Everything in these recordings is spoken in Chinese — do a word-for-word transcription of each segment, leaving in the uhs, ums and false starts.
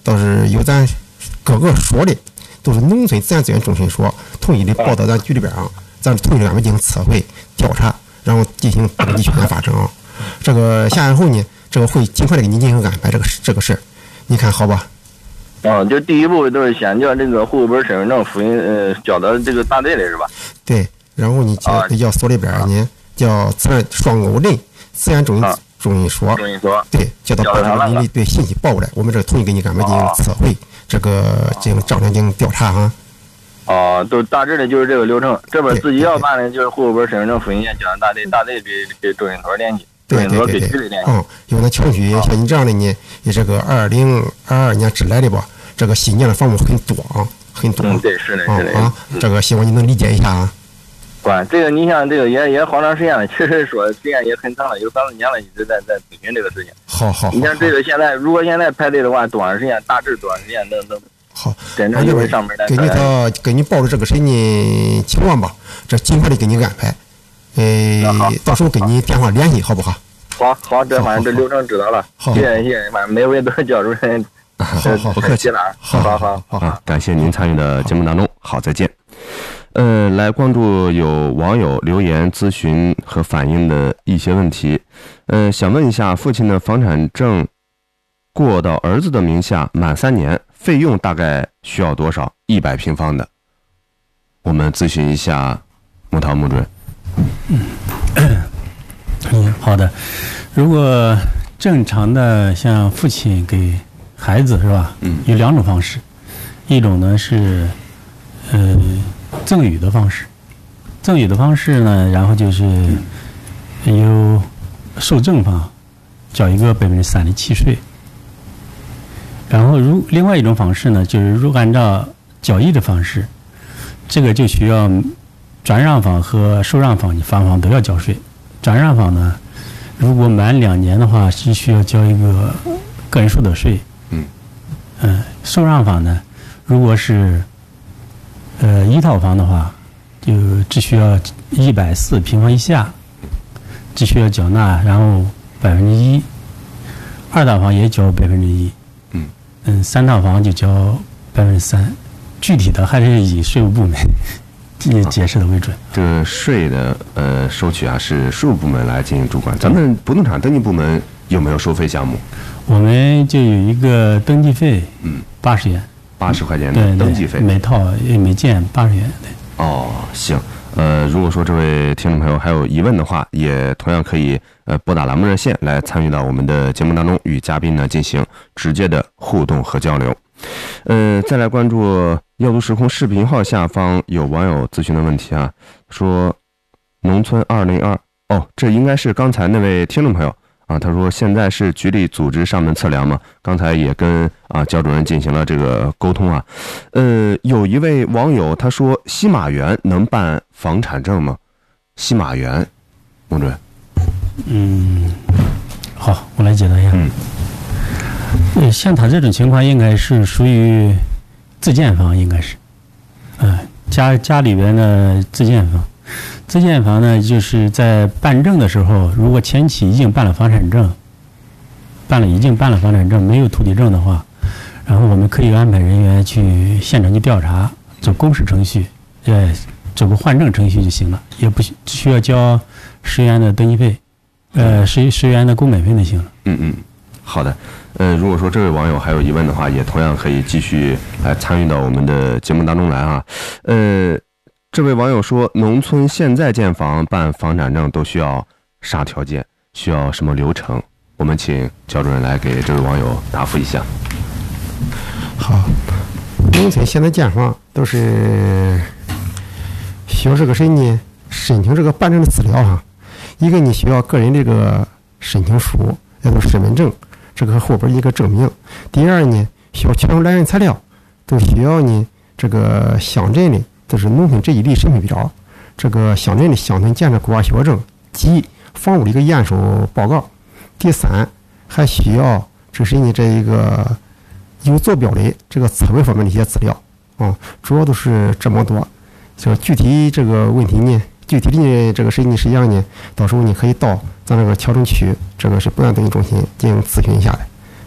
倒是有咱各个所的，都是农村自然资源中心所统一的报到咱局里边啊，咱统一安排进行测绘调查，然后进行登记权限发证啊。这个下来后呢，这个会尽快的给您进行安排这个这个事儿，你看好吧？ 哦，就第一步都是先叫这个户口本、身份证复印，呃，交到这个大队里是吧？ 对，然后你叫叫所里边呢，叫自然双沟镇自然中心中心所， 中心所， 对，叫到报上你对信息报过来，我们这统一给你安排进行测绘，这个进行账上进行调查哈。 哦，都大致的就是这个流程。这边自己要办的就是户口本、身份证复印件交到大队，大队给给中心所联系。 对对对对，嗯，有那郊区像你这样的呢，也这个二零二二年之来的吧，这个新建的房屋很多啊，很多。 嗯，对，是的，是的。 啊，这个希望你能理解一下啊。 管这个，你像这个也也好长时间了，其实说时间也很长了，有三四年了，一直在在咨询这个事情。 好好。 你像这个现在，如果现在排队的话，多长时间？大致多长时间能能？ 好， 真正就是上门来。 给你的给你报的这个谁呢情况吧，这尽快的给你安排。呃，到时候给你电话联系，好不好？ 好，好，这反正这流程知道了。 好， 谢谢谢谢，反正每位都是教主任。 好好， 不客气了。好好好好啊，感谢您参与的节目当中，好，再见。呃，来关注有网友留言咨询和反映的一些问题。呃，想问一下，父亲的房产证过到儿子的名下满三年，费用大概需要多少？一百平方的，我们咨询一下木桃木主任。 嗯，好的。如果正常的像父亲给孩子是吧？嗯，有两种方式，一种呢是呃赠与的方式，赠与的方式呢，然后就是由受赠方缴一个百分之三的契税，然后如另外一种方式呢，就是如果按照交易的方式，这个就需要转让方和受让方双方都要交税。转让方呢，如果满两年的话，是需要交一个个人所得税。嗯，嗯，受让方呢，如果是呃一套房的话，就只需要一百四平方以下，只需要缴纳然后百分之一，二套房也缴百分之一。嗯嗯，三套房就交百分之三，具体的还是以税务部门解释的为准。 这个税的呃收取啊，是税务部门来进行主管。咱们不动产登记部门有没有收费项目？ 我们就有一个登记费，嗯，八十元， 八十块钱的登记费， 每套每件八十元。对。 哦，行。呃，如果说这位听众朋友还有疑问的话，也同样可以呃拨打栏目热线来参与到我们的节目当中，与嘉宾呢进行直接的互动和交流。呃，再来关注耀都时空视频号下方有网友咨询的问题啊，说农村二零二哦，这应该是刚才那位听众朋友啊，他说现在是局里组织上门测量嘛，刚才也跟啊焦主任进行了这个沟通啊。呃，有一位网友他说西马园能办房产证吗？西马园，孟主任。 嗯，好，我来解答一下。嗯。呃，像他这种情况，应该是属于自建房，应该是，呃，家家里边的自建房。自建房呢，就是在办证的时候，如果前期已经办了房产证，办了已经办了房产证，没有土地证的话，然后我们可以安排人员去现场去调查，走公示程序，呃，走个换证程序就行了，也不只需要交十元的登记费，呃，十十元的工本费就行了。 嗯嗯，好的。呃，如果说这位网友还有疑问的话，也同样可以继续来参与到我们的节目当中来啊。呃，这位网友说，农村现在建房办房产证都需要啥条件？需要什么流程？我们请焦主任来给这位网友答复一下。 好，农村现在建房都是需要这个谁呢？申请这个办证的资料哈。一个你需要个人这个申请书，要做身份证。这个后边一个证明。第二呢，需要全部来源材料，都需要呢这个乡镇的，就是农村这一类审批表，这个乡镇的乡村建设规划许可证及房屋的一个验收报告。第三，还需要这是你这一个有坐标的这个测绘方面的一些资料啊、嗯，主要都是这么多。就具体这个问题呢，具体的这个事情实际上呢，到时候你可以到咱这个桥城区这个是不断登记中心进行咨询一下的。 嗯，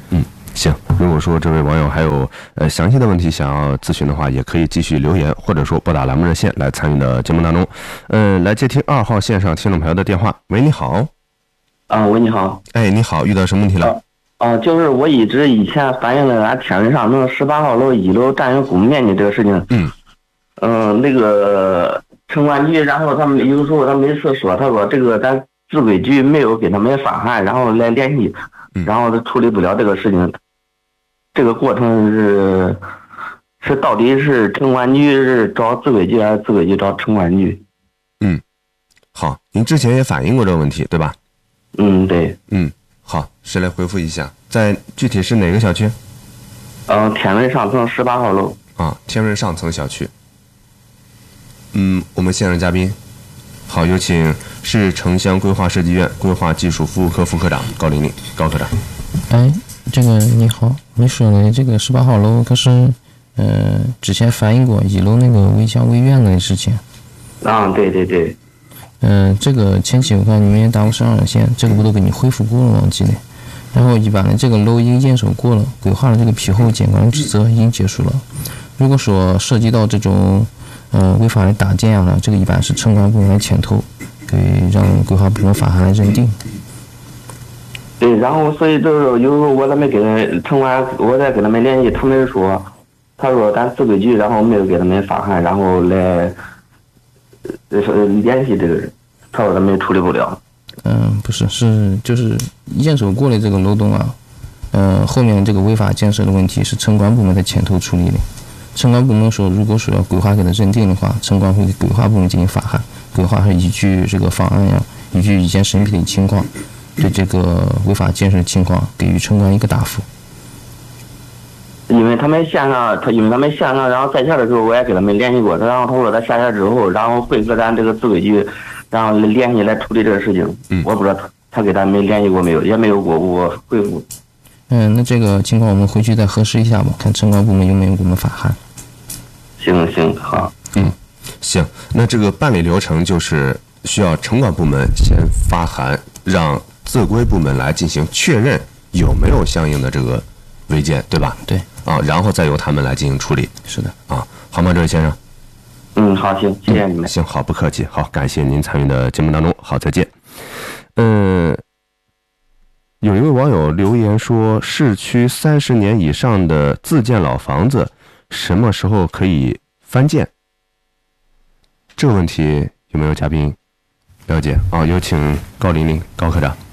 行，如果说这位网友还有呃详细的问题想要咨询的话，也可以继续留言，或者说拨打栏目热线来参与的节目当中。嗯、呃，来接听二号线上听众朋友的电话。喂，你好。 啊，喂，你好。 哎，你好，遇到什么问题了？ 啊，啊就是我一直以前反映了俺天文上那十八号楼一楼占用公面积这个事情。 嗯。 嗯、呃，那个城管局，然后他们有时候他每次说，他说这个咱自规局没有给他们发函，然后来联系，然后他处理不了这个事情。这个过程是是到底是城管局是找自规局还是自规局找城管局？ 嗯，好，您之前也反映过这个问题，对吧？ 嗯，对。 嗯，好，谁来回复一下？在具体是哪个小区？ 嗯、呃，天文上层十八号楼。 啊，天润上层小区。嗯，我们现场嘉宾，好，有请市城乡规划设计院规划技术服务科副科长高玲玲高科长。 哎，这个你好，你说的这个十八号楼可是，呃，之前反映过一楼那个违墙违院的事情。 啊，对对对。 嗯、呃，这个前期我看你们也打过上热线，这个我都给你恢复过了，忘记了。然后一般的这个楼已经验收过了，规划的这个批后监管职责已经结束了。如果说涉及到这种呃违法的搭建啊，这个一般是城管部门来牵头，给让规划部门发函来认定。 对，然后所以就是有时候我咱没给城管，我再给他们联系，他们说，他说咱自规局，然后没有给他们发函，然后来呃联系这个人，他说他们处理不了。 嗯，不是，是就是验收过的这个漏洞啊，呃，后面这个违法建设的问题是城管部门在牵头处理的。城管部门说，如果说要规划给他认定的话，城管会给规划部门进行发函，规划是依据这个方案呀，依据意见审批的情况，对这个违法建设的情况给予城管一个答复。 因为他们线上，他因为他们线上，然后在线的时候我也给他们联系过，然后他说他下线之后，然后会和咱这个自规局，然后联系来处理这个事情。嗯，我不知道他他给咱们联系过没有，也没有过我回复。 嗯，那这个情况我们回去再核实一下吧，看城管部门有没有给我们发函。 行行好， 嗯，行，那这个办理流程就是需要城管部门先发函，让自规部门来进行确认有没有相应的这个违建，对吧？ 对。 啊，然后再由他们来进行处理。 是的。 啊，好吗，这位先生？ 嗯，好，行，谢谢你们。 嗯、行，好，不客气，好，感谢您参与的节目当中，好，再见。嗯。有一位网友留言说，市区三十年以上的自建老房子什么时候可以翻建？这个问题有没有嘉宾了解？啊，有请高玲玲高科长。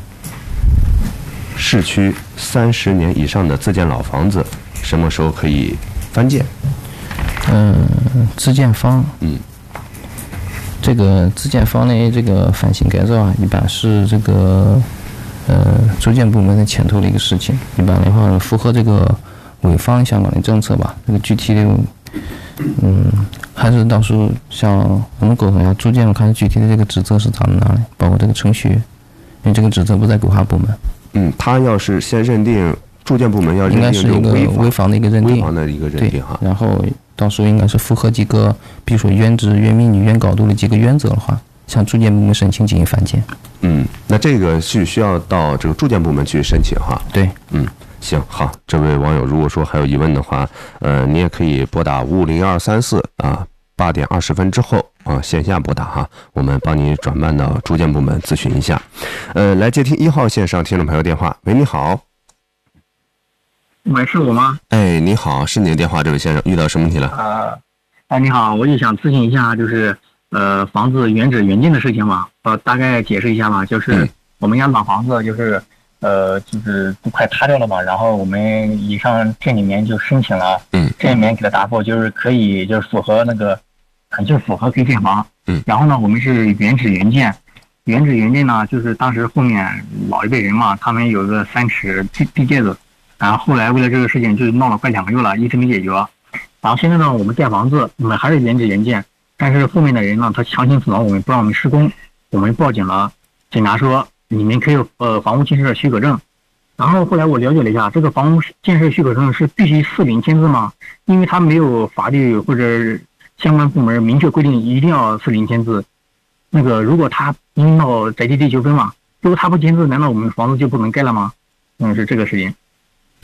市区三十年以上的自建老房子什么时候可以翻建？ 嗯，自建房， 嗯， 这个自建房的这个翻新改造啊，一般是这个。呃，住建部门的牵头的一个事情，一般的话符合这个违房相关的政策吧。这个具体的，嗯，还是到时候像我们沟通一下住建，我看具体的这个职责是咋的拿的，包括这个程序，因为这个职责不在规划部门。 嗯，他要是先认定住建部门要认定应该是一个违房的一个认定， 违房的一个认定哈。 然后到时候应该是符合几个，比如说原值、原名、原高度的几个原则的话，向住建部门申请进行翻建。 嗯，那这个是需要到这个住建部门去申请哈。 对， 嗯，行，好，这位网友如果说还有疑问的话，呃，你也可以拨打五五零二三四啊，八点二十分之后啊，线下拨打哈，我们帮你转办到住建部门咨询一下。呃，来接听一号线上听众朋友电话，喂，你好。 喂，是我吗？ 哎，你好，是你的电话，这位先生，遇到什么问题了？ 啊，哎，你好，我就想咨询一下，就是呃，房子原址原建的事情嘛，呃，大概解释一下嘛，就是我们家老房子就是呃，就是都快塌掉了嘛，然后我们以上镇里面就申请了， 嗯， 镇里面给他答复，就是可以，就是符合那个，就是符合可以建房， 嗯， 然后呢，我们是原址原建，原址原建呢，就是当时后面老一辈人嘛，他们有个三尺地地界子。然后后来为了这个事情就闹了快两个月了，一直没解决。然后现在呢，我们盖房子，我们还是原址原建，但是后面的人呢，他强行阻挠我们，不让我们施工，我们报警了。警察说你们可以有呃房屋建设许可证。然后后来我了解了一下，这个房屋建设许可证是必须四零签字吗？因为他没有法律或者相关部门明确规定一定要四零签字。那个如果他因闹宅基地纠纷嘛，如果他不签字，难道我们房子就不能盖了吗？嗯，是这个事情。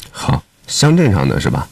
好，乡镇上的是吧？